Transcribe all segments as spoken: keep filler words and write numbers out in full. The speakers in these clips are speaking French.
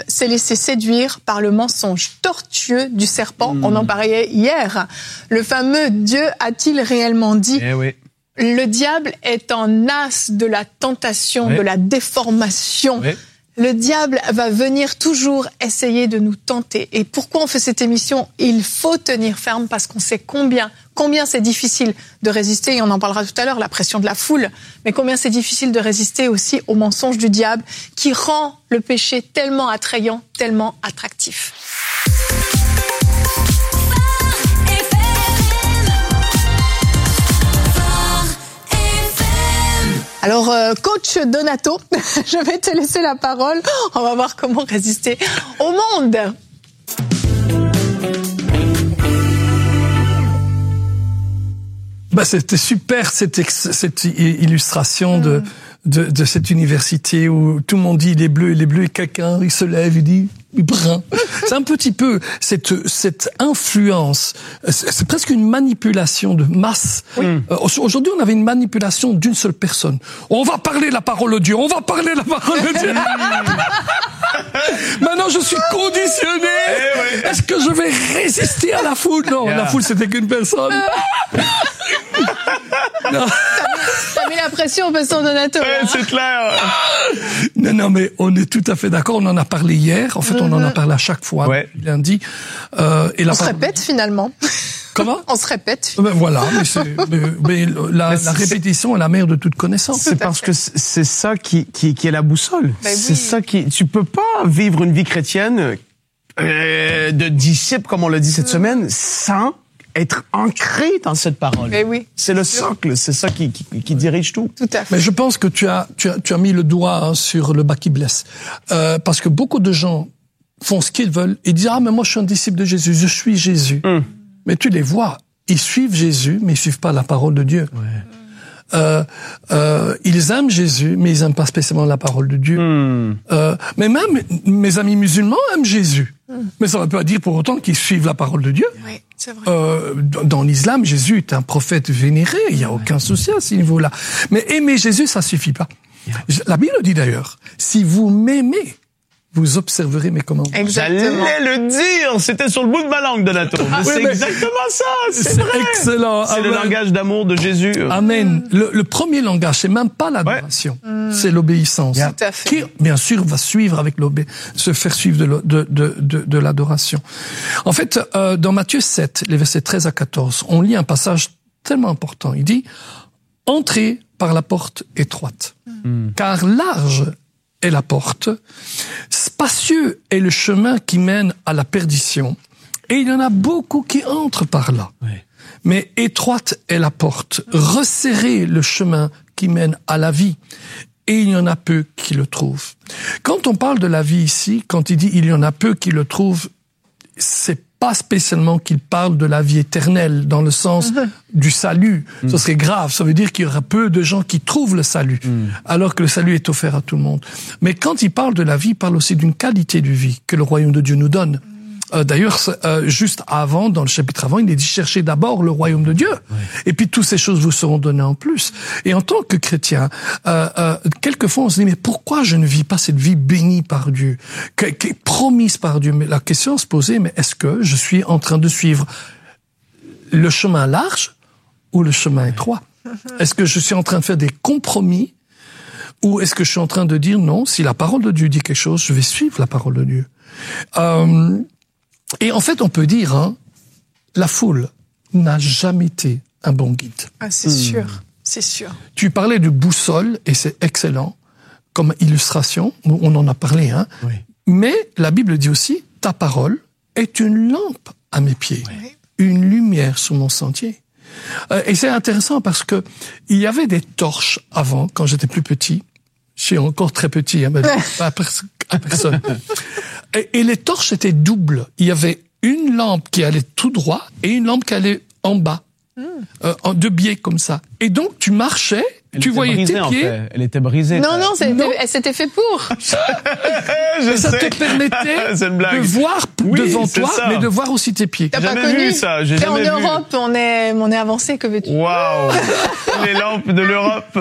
s'est laissé séduire par le mensonge tortueux du serpent. Mmh. On en parlait hier. Le fameux Dieu a-t-il réellement dit? Eh oui. Le diable est un as de la tentation, oui. de la déformation. Oui. Le diable va venir toujours essayer de nous tenter. Et pourquoi on fait cette émission? Il faut tenir ferme parce qu'on sait combien, combien c'est difficile de résister, et on en parlera tout à l'heure, la pression de la foule, mais combien c'est difficile de résister aussi au mensonge du diable qui rend le péché tellement attrayant, tellement attractif. Alors, euh, coach Donato, je vais te laisser la parole. On va voir comment résister au monde. Bah, c'était super cette, ex- cette illustration de, de, de cette université où tout le monde dit il est bleu, il est bleu, et quelqu'un il se lève, il dit brun. C'est un petit peu cette cette influence. C'est, c'est presque une manipulation de masse. Oui. Euh, aujourd'hui, on avait une manipulation d'une seule personne. On va parler la parole de Dieu. On va parler la parole de Dieu. Maintenant, je suis conditionné. Eh oui. Est-ce que je vais résister à la foule? Non, yeah. La foule, c'était qu'une personne. Non. T'as mis la pression, Pasteur Donato. Ouais, hein. C'est clair. Non, non, mais on est tout à fait d'accord. On en a parlé hier. En fait, on en a parlé à chaque fois. Ouais. Lundi. Euh, et on la se répète finalement. Comment? On se répète. Ben voilà, mais, c'est, mais, mais la, mais la répétition est la mère de toute connaissance. C'est parce fait. que c'est ça qui, qui, qui est la boussole. Ben c'est oui. ça qui. Tu peux pas vivre une vie chrétienne euh, de disciple, comme on l'a dit cette mmh. semaine, sans être ancré dans cette parole. Mais oui, c'est le socle, c'est ça qui, qui, qui dirige tout. Tout à fait. Mais je pense que tu as, tu as, tu as mis le doigt hein, sur le bas qui blesse. Euh, parce que beaucoup de gens font ce qu'ils veulent et disent « Ah, mais moi je suis un disciple de Jésus, je suis Jésus. Mm. » Mais tu les vois, ils suivent Jésus, mais ils suivent pas la parole de Dieu. Ouais. Euh, euh, ils aiment Jésus, mais ils aiment pas spécialement la parole de Dieu. Mm. Euh, mais même mes amis musulmans aiment Jésus. Mm. Mais ça ne veut pas dire pour autant qu'ils suivent la parole de Dieu. Oui, c'est vrai. Euh, dans l'islam, Jésus est un prophète vénéré. Il n'y a aucun souci à ce niveau-là. Mais aimer Jésus, ça suffit pas. Yeah. La Bible dit d'ailleurs, si vous m'aimez, vous observerez mes commandements. Exactement. J'allais le dire, c'était sur le bout de ma langue, Donato. Ah, c'est oui, exactement ça, c'est, c'est vrai. Excellent. C'est Amen. Le langage d'amour de Jésus. Amen. Le, le premier langage, c'est même pas l'adoration, ouais. c'est l'obéissance. Yeah. Tout à fait. Qui, bien sûr, va suivre avec l'obé, se faire suivre de, de, de, de, de l'adoration. En fait, euh, dans Matthieu sept, les versets treize à quatorze, on lit un passage tellement important. Il dit, entrez par la porte étroite, mm. car large est la porte, spacieux est le chemin qui mène à la perdition, et il y en a beaucoup qui entrent par là. Oui. Mais étroite est la porte, resserré le chemin qui mène à la vie, et il y en a peu qui le trouvent. Quand on parle de la vie ici, quand il dit il y en a peu qui le trouvent, c'est pas spécialement qu'il parle de la vie éternelle dans le sens mmh. du salut. Mmh. Ce serait grave. Ça veut dire qu'il y aura peu de gens qui trouvent le salut, mmh. alors que le salut est offert à tout le monde. Mais quand il parle de la vie, il parle aussi d'une qualité de vie que le royaume de Dieu nous donne. Mmh. Euh, d'ailleurs, euh, juste avant, dans le chapitre avant, il est dit cherchez d'abord le royaume de Dieu, oui. et puis toutes ces choses vous seront données en plus. Et en tant que chrétien, euh, euh, quelquefois on se dit mais pourquoi je ne vis pas cette vie bénie par Dieu, que, que, promise par Dieu? Mais la question se posait, mais est-ce que je suis en train de suivre le chemin large ou le chemin étroit? Est-ce que je suis en train de faire des compromis ou est-ce que je suis en train de dire non, si la parole de Dieu dit quelque chose, je vais suivre la parole de Dieu? Euh, Et en fait, on peut dire, hein, la foule n'a jamais été un bon guide. Ah, c'est mmh. sûr, c'est sûr. Tu parlais de boussole, et c'est excellent, comme illustration, on en a parlé, hein. Oui. Mais la Bible dit aussi, ta parole est une lampe à mes pieds, oui. une lumière sur mon sentier. Euh, et c'est intéressant parce que il y avait des torches avant, quand j'étais plus petit. Je suis encore très petit, hein, mais pas à personne. Et, et les torches étaient doubles. Il y avait une lampe qui allait tout droit et une lampe qui allait en bas, mm. euh, en deux biais comme ça. Et donc tu marchais, elle tu voyais brisée, tes pieds. En fait. Elle était brisée. Non, non, c'était, non. elle s'était fait pour. Je ça sais. te permettait de voir oui, devant toi, ça. mais de voir aussi tes pieds. T'as J'ai pas jamais connu. vu ça. J'ai jamais en vu. Europe, on est, on est avancé. Que veux-tu? Waouh. Les lampes de l'Europe.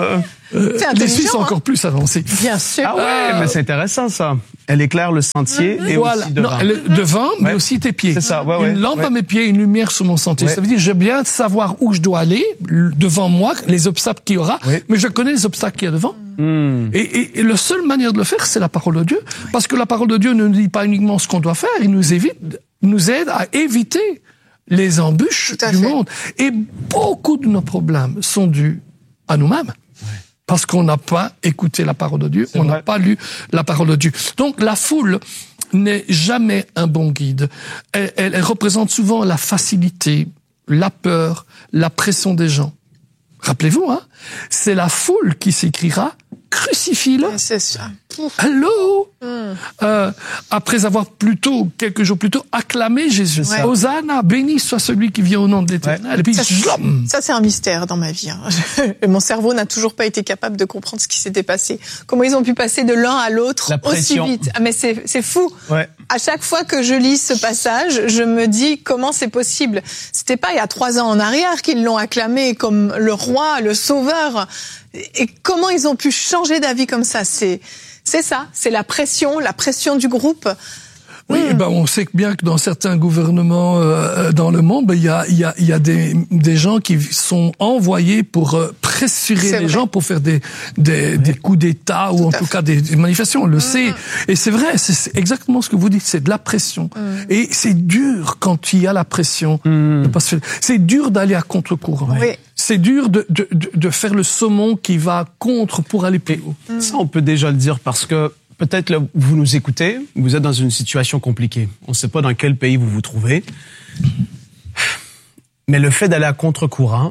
Euh, les Suisses sont encore hein. plus avancés. Bien sûr. Ah ouais, euh... mais c'est intéressant ça. Elle éclaire le sentier mm-hmm. et voilà. aussi devant. Non, le, devant, mais ouais. aussi tes pieds. C'est ça, ouais, ouais. Une lampe ouais. à mes pieds, une lumière sur mon sentier. Ouais. Ça veut dire, j'ai bien savoir où je dois aller, devant moi, les obstacles qu'il y aura, ouais. mais je connais les obstacles qu'il y a devant. Mm. Et, et, et la seule manière de le faire, c'est la parole de Dieu. Ouais. Parce que la parole de Dieu ne nous dit pas uniquement ce qu'on doit faire, il nous évite, nous aide à éviter les embûches du fait. monde. Et beaucoup de nos problèmes sont dus à nous-mêmes. Ouais. Parce qu'on n'a pas écouté la parole de Dieu, c'est on n'a pas lu la parole de Dieu. Donc la foule n'est jamais un bon guide. Elle, elle, elle représente souvent la facilité, la peur, la pression des gens. Rappelez-vous, hein, c'est la foule qui s'écriera « Crucifie-le ». C'est ça. Allô mm. euh, après avoir plutôt, quelques jours plus tôt, acclamé Jésus. Ouais. Hosanna, béni soit celui qui vient au nom de l'Éternel. Ouais. Et puis, ça, ça, c'est un mystère dans ma vie. Hein. Mon cerveau n'a toujours pas été capable de comprendre ce qui s'était passé. Comment ils ont pu passer de l'un à l'autre aussi vite. Ah, mais c'est, c'est fou. Ouais. À chaque fois que je lis ce passage, je me dis comment c'est possible. C'était pas il y a trois ans en arrière qu'ils l'ont acclamé comme le roi, le sauveur. Et comment ils ont pu changer d'avis comme ça? C'est, c'est ça. C'est la pression, la pression du groupe. Oui, mmh. ben on sait bien que dans certains gouvernements euh, dans le monde, il ben, y a il y a il y a des des gens qui sont envoyés pour euh, pressurer c'est les vrai. gens pour faire des des, oui. des coups d'État ou tout en tout fait. cas des, des manifestations. On le mmh. sait et c'est vrai, c'est, c'est exactement ce que vous dites, c'est de la pression. Mmh. Et c'est dur quand il y a la pression mmh. de pas se faire. C'est dur d'aller à contre-courant. Oui. C'est dur de, de de de faire le saumon qui va contre pour aller plus haut. Mmh. Ça, on peut déjà le dire parce que peut-être là, vous nous écoutez, vous êtes dans une situation compliquée. On ne sait pas dans quel pays vous vous trouvez. Mais le fait d'aller à contre-courant,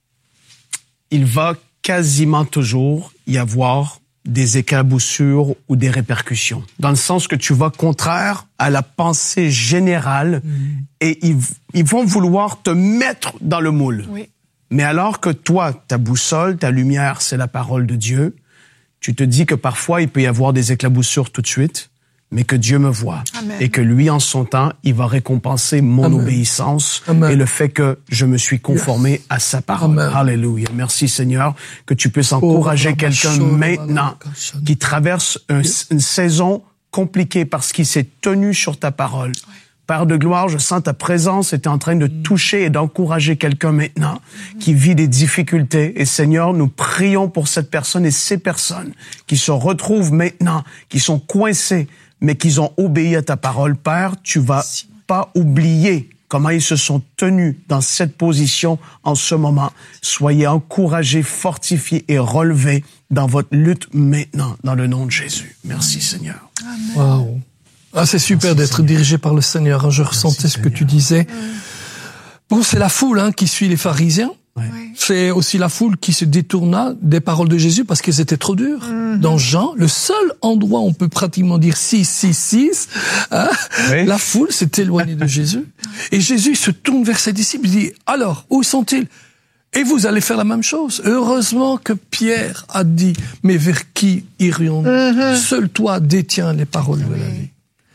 il va quasiment toujours y avoir des éclaboussures ou des répercussions. Dans le sens que tu vas contraire à la pensée générale mmh. et ils, ils vont vouloir te mettre dans le moule. Oui. Mais alors que toi, ta boussole, ta lumière, c'est la parole de Dieu, tu te dis que parfois, il peut y avoir des éclaboussures tout de suite, mais que Dieu me voit. Amen. Et que lui, en son temps, il va récompenser mon Amen. obéissance Amen. et le fait que je me suis conformé yes. à sa parole. Amen. Alléluia. Merci Seigneur, que tu puisses encourager oh, quelqu'un maintenant qui traverse un, une saison compliquée parce qu'il s'est tenu sur ta parole. Ouais. Père de gloire, je sens ta présence et tu es en train de toucher et d'encourager quelqu'un maintenant qui vit des difficultés. Et Seigneur, nous prions pour cette personne et ces personnes qui se retrouvent maintenant, qui sont coincées, mais qui ont obéi à ta parole. Père, tu vas pas oublier comment ils se sont tenus dans cette position en ce moment. Soyez encouragés, fortifiés et relevés dans votre lutte maintenant, dans le nom de Jésus. Merci Seigneur. Amen. Wow. Ah, c'est super Merci d'être Seigneur. dirigé par le Seigneur. Je Merci ressentais ce Seigneur. que tu disais. Bon, c'est la foule hein, qui suit les pharisiens. Ouais. C'est aussi la foule qui se détourna des paroles de Jésus parce qu'elles étaient trop dures. Mm-hmm. Dans Jean, le seul endroit où on peut pratiquement dire six, six, six, hein, oui. la foule s'est éloignée de Jésus. Et Jésus se tourne vers ses disciples et dit, alors, où sont-ils? Et vous allez faire la même chose. Heureusement que Pierre a dit, mais vers qui irions-nous? Mm-hmm. Seul toi détiens les paroles oui. de la vie.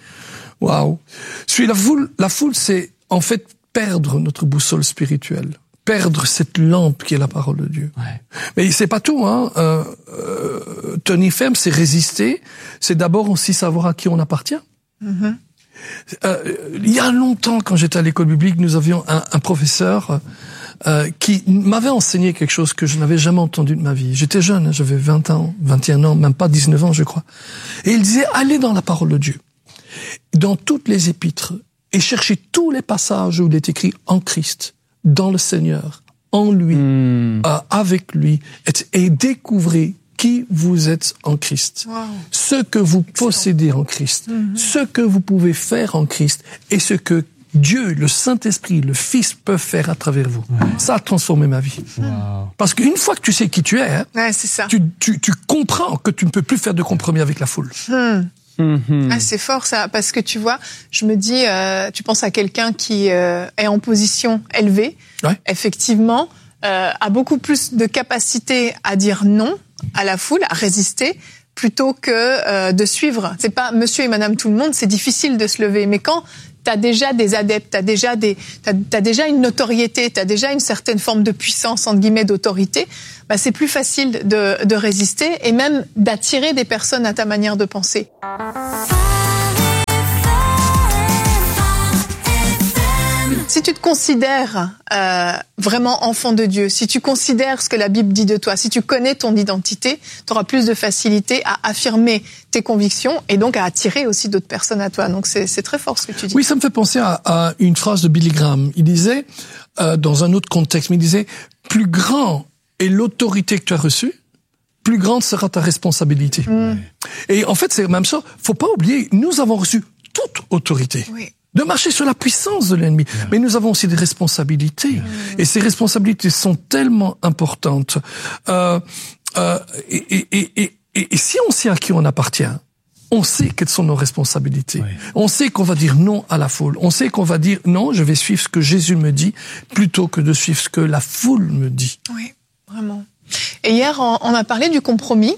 Waouh. Suis la foule, la foule, c'est en fait perdre notre boussole spirituelle, perdre cette lampe qui est la parole de Dieu. Ouais. Mais c'est pas tout, hein. Euh, euh, tenir ferme, c'est résister. C'est d'abord aussi savoir à qui on appartient. Mm-hmm. Euh, il y a longtemps, quand j'étais à l'école biblique, nous avions un, un professeur euh, qui m'avait enseigné quelque chose que je n'avais jamais entendu de ma vie. J'étais jeune, hein, j'avais vingt ans, vingt et un ans, même pas dix-neuf ans, je crois. Et il disait, allez dans la parole de Dieu. Dans toutes les épîtres, et cherchez tous les passages où il est écrit en Christ, dans le Seigneur, en lui, mmh. euh, avec lui, et, et découvrez qui vous êtes en Christ, wow. ce que vous Excellent. possédez en Christ, mmh. ce que vous pouvez faire en Christ, et ce que Dieu, le Saint-Esprit, le Fils peuvent faire à travers vous. Ouais. Ça a transformé ma vie. Wow. Parce qu'une fois que tu sais qui tu es, hein, ouais, c'est ça. Tu, tu, tu comprends que tu ne peux plus faire de compromis avec la foule. Mmh. Mmh. Ah, c'est fort ça, parce que tu vois, je me dis, euh, tu penses à quelqu'un qui euh, est en position élevée, ouais. effectivement, euh, a beaucoup plus de capacité à dire non à la foule, à résister, plutôt que euh, de suivre. C'est pas monsieur et madame tout le monde, c'est difficile de se lever. Mais quand t'as déjà des adeptes, t'as déjà des, t'as, t'as déjà une notoriété, t'as déjà une certaine forme de puissance, entre guillemets, d'autorité, bah c'est plus facile de, de résister et même d'attirer des personnes à ta manière de penser. Si tu te considères euh, vraiment enfant de Dieu, si tu considères ce que la Bible dit de toi, si tu connais ton identité, tu auras plus de facilité à affirmer tes convictions et donc à attirer aussi d'autres personnes à toi. Donc c'est, c'est très fort ce que tu dis. Oui, ça me fait penser à, à une phrase de Billy Graham. Il disait, euh, dans un autre contexte, mais il disait, plus grand est l'autorité que tu as reçue, plus grande sera ta responsabilité. Mm. Et en fait, c'est même ça. Faut pas oublier, nous avons reçu toute autorité. Oui. De marcher sur la puissance de l'ennemi. Yeah. Mais nous avons aussi des responsabilités. Yeah. Et ces responsabilités sont tellement importantes. Euh, euh, et, et, et, et, et si on sait à qui on appartient, on sait quelles sont nos responsabilités. Oui. On sait qu'on va dire non à la foule. On sait qu'on va dire non, je vais suivre ce que Jésus me dit, plutôt que de suivre ce que la foule me dit. Oui, vraiment. Et hier, on, on a parlé du compromis.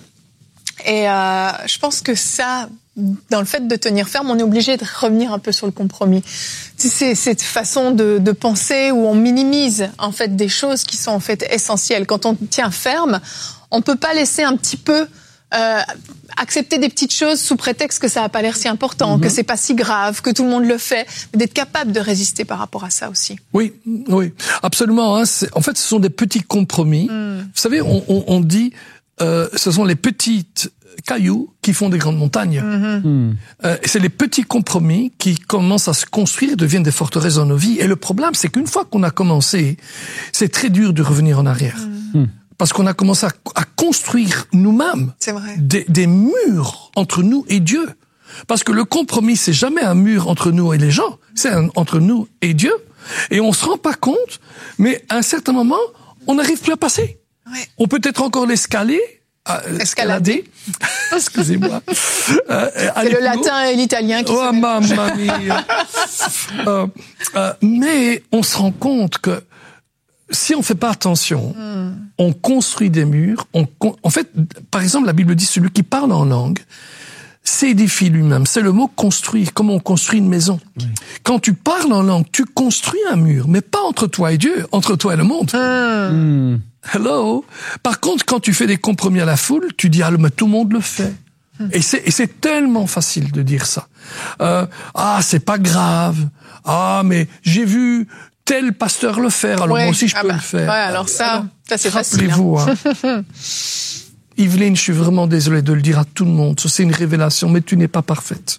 Et euh, je pense que ça, dans le fait de tenir ferme, on est obligé de revenir un peu sur le compromis. C'est cette façon de, de penser où on minimise en fait des choses qui sont en fait essentielles. Quand on tient ferme, on peut pas laisser un petit peu euh, accepter des petites choses sous prétexte que ça a pas l'air si important, mm-hmm. que c'est pas si grave, que tout le monde le fait, mais d'être capable de résister par rapport à ça aussi. Oui, oui, absolument. Hein. C'est, en fait, ce sont des petits compromis. Mm. Vous savez, on, on, on dit. Euh, ce sont les petites cailloux qui font des grandes montagnes. Mm-hmm. Mm. Euh, c'est les petits compromis qui commencent à se construire et deviennent des forteresses dans nos vies. Et le problème, c'est qu'une fois qu'on a commencé, c'est très dur de revenir en arrière. Mm. Parce qu'on a commencé à, à construire nous-mêmes c'est vrai. Des, des murs entre nous et Dieu. Parce que le compromis, c'est jamais un mur entre nous et les gens. C'est un, entre nous et Dieu. Et on se rend pas compte, mais à un certain moment, on n'arrive plus à passer. Ouais. On peut être encore l'escalier, euh, escalader, excusez-moi. euh, C'est le latin et l'italien qui oh, se mamma mia. euh, euh, mais on se rend compte que si on fait pas attention, mm. on construit des murs. On, en fait, par exemple, la Bible dit celui qui parle en langue s'édifie lui-même. C'est le mot construire, comme on construit une maison. Oui. Quand tu parles en langue, tu construis un mur, mais pas entre toi et Dieu, entre toi et le monde. Mm. Mm. Hello. Par contre, quand tu fais des compromis à la foule, tu dis ah mais tout le monde le fait. Mm. Et c'est et c'est tellement facile de dire ça. Euh, ah c'est pas grave. Ah mais j'ai vu tel pasteur le faire, alors ouais. moi aussi je ah peux bah. le faire. Ouais, alors ça, alors, ça c'est facile. Rappelez-vous. Hein. Yveline, je suis vraiment désolé de le dire à tout le monde. C'est une révélation, mais tu n'es pas parfaite.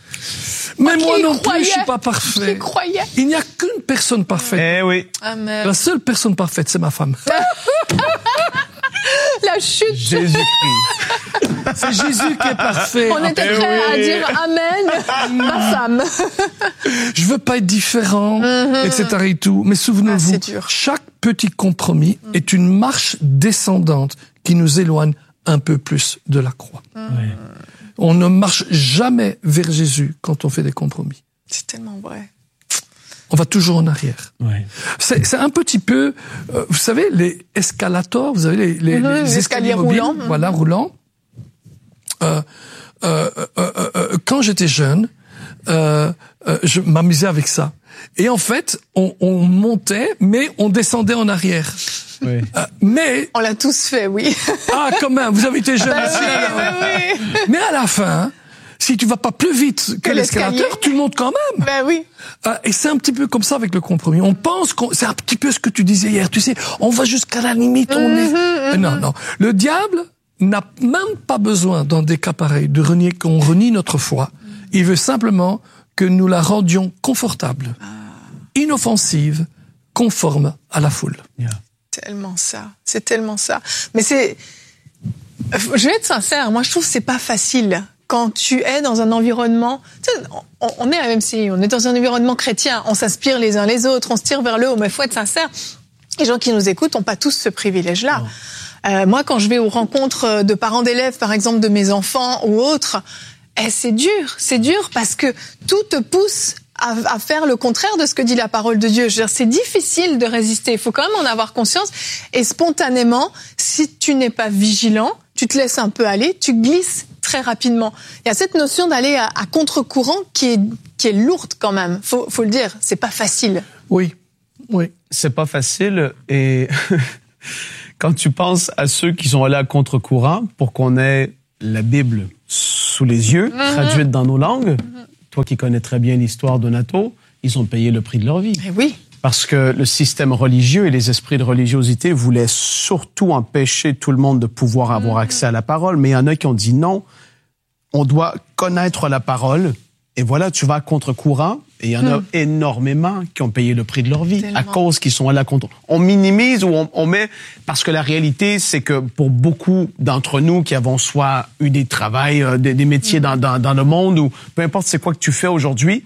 Mais moi non croyait, plus, je suis pas parfait. Je croyais. Il n'y a qu'une personne parfaite. Eh oui. Amen. La seule personne parfaite, c'est ma femme. La chute. Jésus-Christ. C'est Jésus qui est parfait. On était prêts oui. à dire Amen, ma femme. Je veux pas être différent, mm-hmm. et cetera et tout. Mais souvenez-vous, ah, chaque petit compromis mm. est une marche descendante qui nous éloigne un peu plus de la croix. Mm. Oui. On ne marche jamais vers Jésus quand on fait des compromis. C'est tellement vrai. On va toujours en arrière. Oui. C'est, c'est un petit peu, euh, vous savez, les escalators, vous avez les, les, mmh, les escaliers mobiles, roulants. voilà, roulants. Euh, euh, euh, euh, quand j'étais jeune, euh, euh, je m'amusais avec ça. Et en fait, on, on montait, mais on descendait en arrière. Oui. Euh, mais on l'a tous fait, oui. Ah, quand même, vous avez été jeune. Ben oui, oui, oui. Mais à la fin, si tu vas pas plus vite que, que l'escalateur, tu montes quand même. Ben oui. Euh, et c'est un petit peu comme ça avec le compromis. On pense qu'on, c'est un petit peu ce que tu disais hier. Tu sais, on va jusqu'à la limite. On mmh, est. Mmh. Non, non. Le diable n'a même pas besoin, dans des cas pareils, de renier qu'on renie notre foi. Il veut simplement que nous la rendions confortable, ah. inoffensive, conforme à la foule. Yeah. Tellement ça, c'est tellement ça. Mais c'est, je vais être sincère, moi je trouve que c'est pas facile quand tu es dans un environnement, tu sais, on, on est même si on est dans un environnement chrétien, on s'inspire les uns les autres, on se tire vers le haut, mais il faut être sincère. Les gens qui nous écoutent n'ont pas tous ce privilège-là. Euh, moi, quand je vais aux rencontres de parents d'élèves, par exemple de mes enfants ou autres, eh, c'est dur, c'est dur parce que tout te pousse à, à faire le contraire de ce que dit la parole de Dieu. Je veux dire, c'est difficile de résister. Il faut quand même en avoir conscience. Et spontanément, si tu n'es pas vigilant, tu te laisses un peu aller, tu glisses très rapidement. Il y a cette notion d'aller à, à contre-courant qui est, qui est lourde quand même. Faut, faut le dire, c'est pas facile. Oui, oui. C'est pas facile et quand tu penses à ceux qui sont allés à contre-courant pour qu'on ait la Bible sous les yeux, mm-hmm. traduite dans nos langues, mm-hmm. toi qui connais très bien l'histoire de Donato, ils ont payé le prix de leur vie. Et oui. Parce que le système religieux et les esprits de religiosité voulaient surtout empêcher tout le monde de pouvoir avoir mmh. accès à la parole. Mais il y en a qui ont dit non, on doit connaître la parole. Et voilà, tu vas à contre-courant. Et il y en a mmh. énormément qui ont payé le prix de leur vie Tellement. à cause qu'ils sont allés à contre. On minimise ou on, on met... Parce que la réalité, c'est que pour beaucoup d'entre nous qui avons soit eu des travails, des, des métiers mmh. dans, dans, dans le monde, ou peu importe c'est quoi que tu fais aujourd'hui,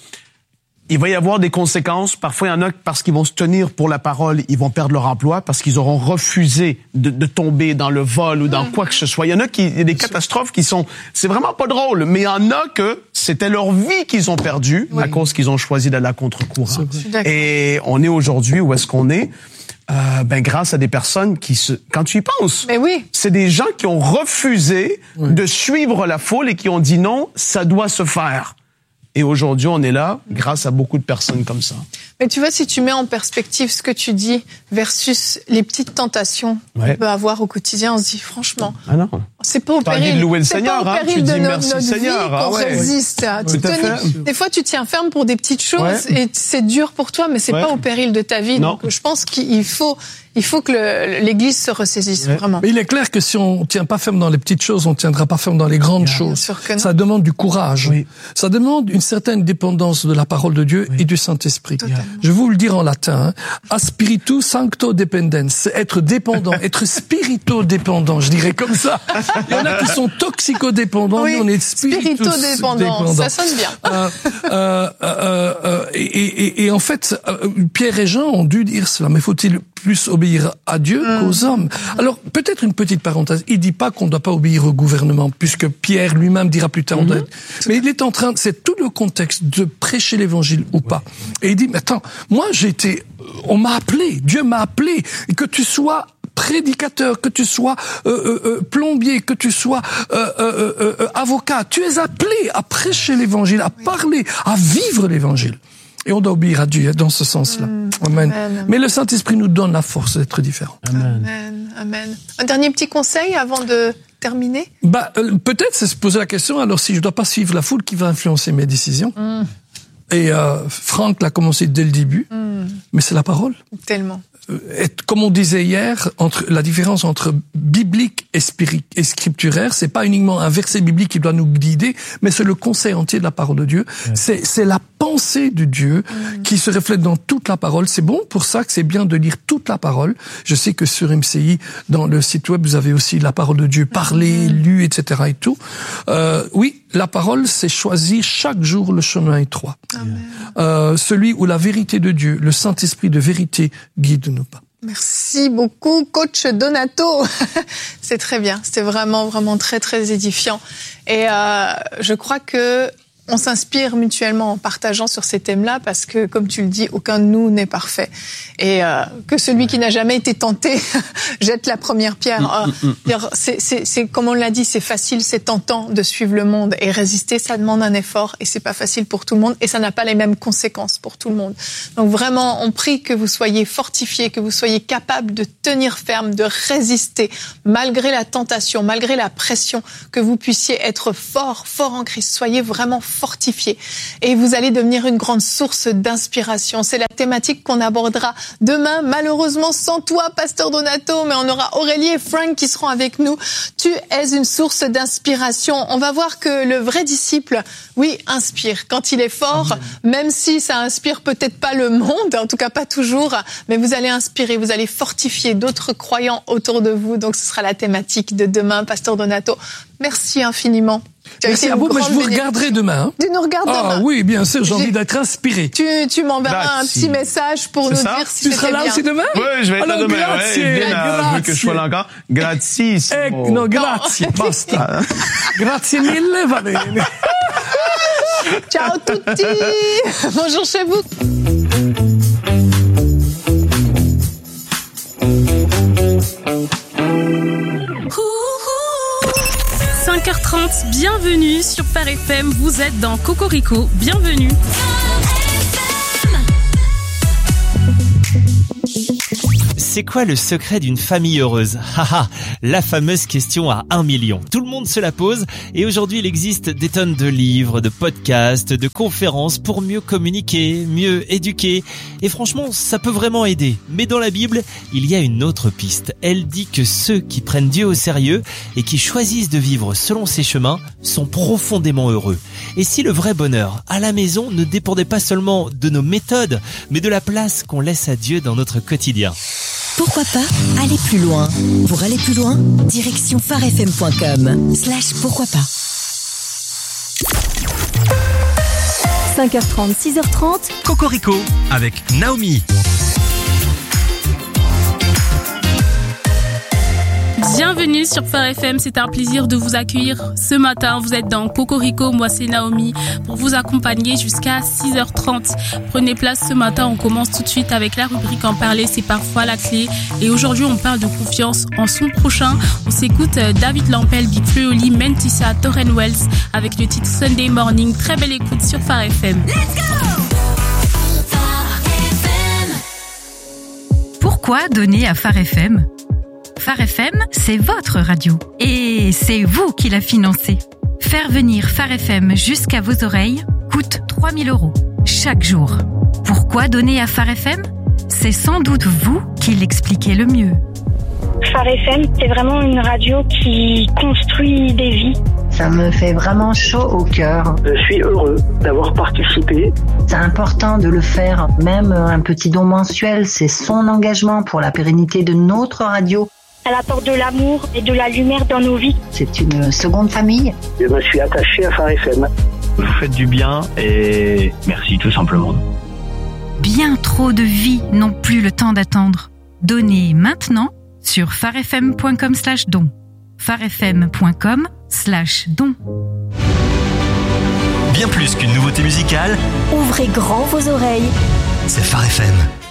il va y avoir des conséquences. Parfois, il y en a parce qu'ils vont se tenir pour la parole, ils vont perdre leur emploi parce qu'ils auront refusé de, de tomber dans le vol ou dans mmh. quoi que ce soit. Il y en a qui, il y a des catastrophes qui sont, c'est vraiment pas drôle, mais il y en a que c'était leur vie qu'ils ont perdue oui. à cause qu'ils ont choisi d'aller à contre-courant. Et on est aujourd'hui où est-ce qu'on est? Euh, ben grâce à des personnes qui se, quand tu y penses, mais oui. c'est des gens qui ont refusé oui. de suivre la foule et qui ont dit non, ça doit se faire. Et aujourd'hui, on est là grâce à beaucoup de personnes comme ça. Mais tu vois, si tu mets en perspective ce que tu dis versus les petites tentations ouais. qu'on peut avoir au quotidien, on se dit franchement, ah non. c'est pas au T'as péril, de louer le c'est Seigneur, pas au péril hein, tu de dis no- merci notre Seigneur, vie ah qu'on ouais. résiste. Oui. Tu tenais, des fois, tu tiens ferme pour des petites choses ouais. et c'est dur pour toi, mais c'est ouais. pas au péril de ta vie. Non. Donc, je pense qu'il faut, il faut que le, l'Église se ressaisisse ouais. vraiment. Mais il est clair que si on tient pas ferme dans les petites choses, on tiendra pas ferme dans les grandes yeah. choses. Ça demande du courage. Oui. Ça demande une certaine dépendance de la parole de Dieu oui. et du Saint-Esprit. Totalement. Je vais vous le dire en latin. Hein. A spiritu sancto dependens. C'est être dépendant, être spirito-dépendant, je dirais comme ça. Il y en a qui sont toxico-dépendants, oui. nous on est spirito-dépendants. Ça sonne bien. euh, euh, euh, euh, et, et, et en fait, euh, Pierre et Jean ont dû dire cela. Mais faut-il plus obéir à Dieu mmh. qu'aux hommes? Alors, peut-être une petite parenthèse. Il dit pas qu'on ne doit pas obéir au gouvernement, puisque Pierre lui-même dira plus tard. Mmh. Mais il est en train, c'est tout le contexte de prêcher l'évangile ou pas. Et il dit, mais attends, moi j'ai été, on m'a appelé, Dieu m'a appelé, et que tu sois prédicateur, que tu sois euh, euh, euh, plombier, que tu sois euh, euh, euh, euh, avocat, tu es appelé à prêcher l'évangile, à parler, à vivre l'évangile. Et on doit obéir à Dieu dans ce sens-là. Mmh. Amen. Amen. Mais le Saint-Esprit nous donne la force d'être différents. Amen. Amen. Amen. Un dernier petit conseil avant de terminer? Bah, euh, peut-être c'est se poser la question, alors si je dois pas suivre la foule, qui va influencer mes décisions? Mmh. Et euh, Franck l'a commencé dès le début, mmh. mais c'est la parole. Tellement. Et comme on disait hier, entre la différence entre biblique et, spirit, et scripturaire, c'est pas uniquement un verset biblique qui doit nous guider, mais c'est le conseil entier de la parole de Dieu. Ouais. C'est, c'est la pensée de Dieu mmh. qui se reflète dans toute la parole. C'est bon pour ça que c'est bien de lire toute la parole. Je sais que sur M C I, dans le site web, vous avez aussi la parole de Dieu parlée, mmh. lue, et cetera et tout. Euh, oui, la parole, c'est choisir chaque jour le chemin étroit. Euh, celui où la vérité de Dieu, le Saint-Esprit de vérité guide nous pas. Merci beaucoup, coach Donato. C'est très bien. C'était vraiment, vraiment très, très édifiant. Et euh, je crois que on s'inspire mutuellement en partageant sur ces thèmes-là parce que, comme tu le dis, aucun de nous n'est parfait. Et euh, que celui qui n'a jamais été tenté jette la première pierre. Euh, c'est, c'est, c'est, comme on l'a dit, c'est facile, c'est tentant de suivre le monde et résister, ça demande un effort et c'est pas facile pour tout le monde et ça n'a pas les mêmes conséquences pour tout le monde. Donc vraiment, on prie que vous soyez fortifiés, que vous soyez capables de tenir ferme, de résister malgré la tentation, malgré la pression, que vous puissiez être fort, fort en Christ. Soyez vraiment fortifié et vous allez devenir une grande source d'inspiration. C'est la thématique qu'on abordera demain, malheureusement sans toi, Pasteur Donato, mais on aura Aurélie et Frank qui seront avec nous. Tu es une source d'inspiration. On va voir que le vrai disciple, oui, inspire quand il est fort, Amen. Même si ça inspire peut-être pas le monde, en tout cas pas toujours, mais vous allez inspirer, vous allez fortifier d'autres croyants autour de vous. Donc ce sera la thématique de demain, Pasteur Donato. Merci infiniment. Merci à vous, mais je vous regarderai demain. Hein. Tu nous regardes ah, demain. Ah oui, bien sûr, j'ai, j'ai envie d'être inspiré. Tu, tu m'enverras grazie. Un petit message pour c'est nous ça? Dire si tu seras là bien. Aussi demain? Oui, je vais être Alors, là demain. Grazie, ouais, grazie. Vu que je sois là encore. Grazie. Eh, no, grazie, basta. Grazie mille, va bene. Ciao tutti. Bonjour chez vous. Ooh, ooh. trente, bienvenue sur Phare F M, vous êtes dans Cocorico, bienvenue. C'est quoi le secret d'une famille heureuse? Haha, la fameuse question à un million. Tout le monde se la pose et aujourd'hui il existe des tonnes de livres, de podcasts, de conférences pour mieux communiquer, mieux éduquer. Et franchement, ça peut vraiment aider. Mais dans la Bible, il y a une autre piste. Elle dit que ceux qui prennent Dieu au sérieux et qui choisissent de vivre selon ses chemins sont profondément heureux. Et si le vrai bonheur à la maison ne dépendait pas seulement de nos méthodes, mais de la place qu'on laisse à Dieu dans notre quotidien? Pourquoi pas aller plus loin? Pour aller plus loin, direction pharefm point com slash pourquoi pas. cinq heures trente, six heures trente. Cocorico avec Naomi. Bienvenue sur Phare F M, c'est un plaisir de vous accueillir ce matin. Vous êtes dans Cocorico, moi c'est Naomi, pour vous accompagner jusqu'à six heures trente. Prenez place ce matin, on commence tout de suite avec la rubrique En parler, c'est parfois la clé. Et aujourd'hui on parle de confiance en son prochain. On s'écoute David Lampel, Big Fleoli, Mentissa, Torren Wells avec le titre Sunday Morning. Très belle écoute sur Phare F M. Let's go! Phare F M. Pourquoi donner à Phare F M? Phare F M, c'est votre radio. Et c'est vous qui la financez. Faire venir Phare F M jusqu'à vos oreilles coûte trois mille euros chaque jour. Pourquoi donner à Phare F M? C'est sans doute vous qui l'expliquez le mieux. Phare F M, c'est vraiment une radio qui construit des vies. Ça me fait vraiment chaud au cœur. Je suis heureux d'avoir participé. C'est important de le faire. Même un petit don mensuel, c'est son engagement pour la pérennité de notre radio. Elle apporte de l'amour et de la lumière dans nos vies. C'est une seconde famille. Je me suis attaché à Phare F M. Vous faites du bien et merci tout simplement. Bien trop de vies n'ont plus le temps d'attendre. Donnez maintenant sur pharefm point com slash don. pharefm point com slash don. Bien plus qu'une nouveauté musicale, Ouvrez grand vos oreilles. c'est Phare F M.